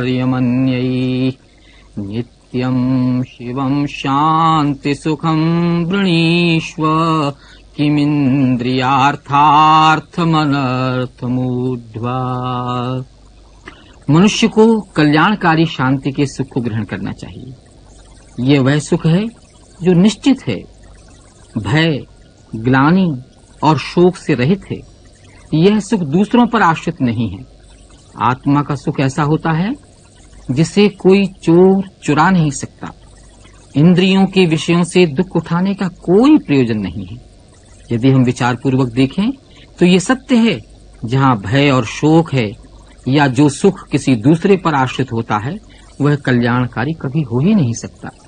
यमन्यै नित्यं शिवं शान्ति सुखं वृणीष्व किमिन्द्रियार्थार्थमनर्थमूढ्वा। मनुष्य को कल्याणकारी शांति के सुख को ग्रहण करना चाहिए। ये वह सुख है जो निश्चित है, भय, ग्लानि और शोक से रहित है। यह सुख दूसरों पर आश्रित नहीं है। आत्मा का सुख ऐसा होता है जिसे कोई चोर चुरा नहीं सकता। इंद्रियों के विषयों से दुख उठाने का कोई प्रयोजन नहीं है। यदि हम विचार पूर्वक देखें तो ये सत्य है, जहाँ भय और शोक है या जो सुख किसी दूसरे पर आश्रित होता है वह कल्याणकारी कभी हो ही नहीं सकता।